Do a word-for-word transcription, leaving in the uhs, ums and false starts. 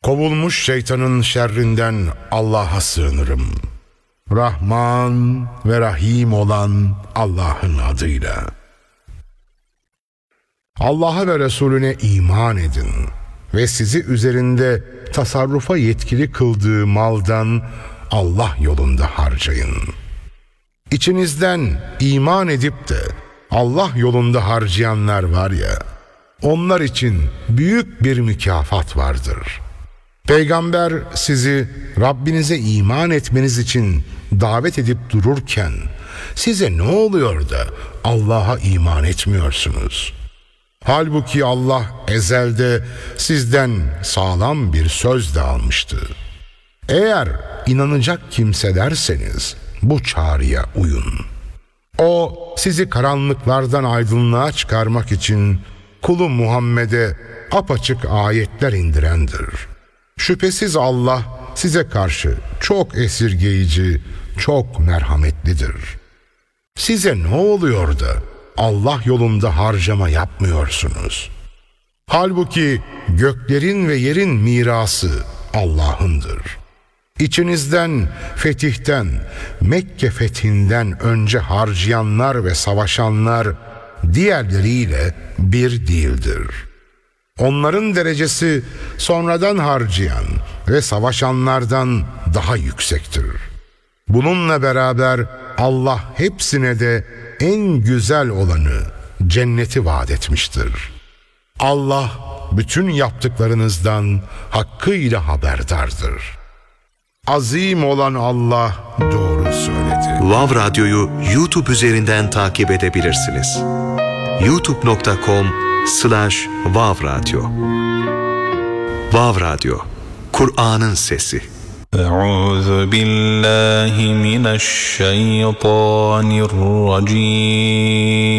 Kovulmuş şeytanın şerrinden Allah'a sığınırım. Rahman ve Rahim olan Allah'ın adıyla. Allah'a ve Resulüne iman edin ve sizi üzerinde tasarrufa yetkili kıldığı maldan Allah yolunda harcayın. İçinizden iman edip de Allah yolunda harcayanlar var ya, onlar için büyük bir mükafat vardır. Peygamber sizi Rabbinize iman etmeniz için davet edip dururken size ne oluyor da Allah'a iman etmiyorsunuz? Halbuki Allah ezelde sizden sağlam bir söz de almıştı. Eğer inanacak kimselerseniz bu çağrıya uyun. O sizi karanlıklardan aydınlığa çıkarmak için kulu Muhammed'e apaçık ayetler indirendir. Şüphesiz Allah size karşı çok esirgeyici, çok merhametlidir. Size ne oluyor da Allah yolunda harcama yapmıyorsunuz? Halbuki göklerin ve yerin mirası Allah'ındır. İçinizden fetihten, Mekke fethinden önce harcayanlar ve savaşanlar diğerleriyle bir değildir. Onların derecesi sonradan harcayan ve savaşanlardan daha yüksektir. Bununla beraber Allah hepsine de en güzel olanı, cenneti vaat etmiştir. Allah bütün yaptıklarınızdan hakkıyla haberdardır. Azim olan Allah doğru söyledi. Vav Radyo'yu YouTube üzerinden takip edebilirsiniz. youtube nokta com slash vav radyo. Vav Radyo, Kur'an'ın sesi. Euzu billahi mineşşeytanirracim.